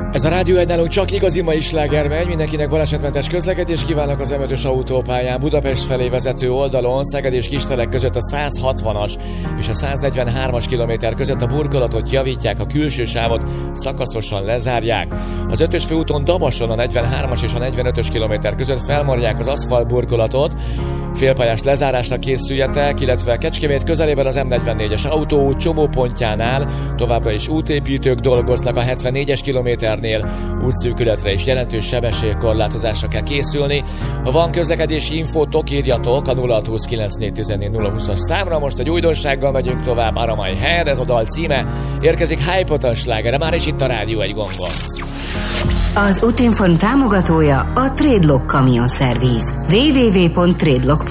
Ez a Rádió 1 nálunk csak igazi mai sláger megy, mindenkinek balesetmentes közlekedés kívánok az M5-ös autópályán Budapest felé vezető oldalon, Szeged és Kistelek között a 160-as és a 143-as kilométer között a burkolatot javítják, a külső sávot szakaszosan lezárják. Az 5-ös főúton Dabason a 43-as és a 45-ös kilométer között felmarják az aszfalt burkolatot, félpályás lezárásra készüljetek, illetve Kecskemét közelében az M44-es autóút csomópontjánál továbbra is útépítők dolgoznak, a 74-es kilométernél útszűkületre és jelentős sebességkorlátozásra kell készülni. Ha van közlekedési infótok, írjatok a 0629410020-as számra. Most egy újdonsággal megyünk tovább, Aramai Hair, ez a dal címe, érkezik High Potent slágere, már is itt a Rádió 1 gongon. Az Útinform támogatója a Tradelock Kamion Szerviz. www.tradelock.hu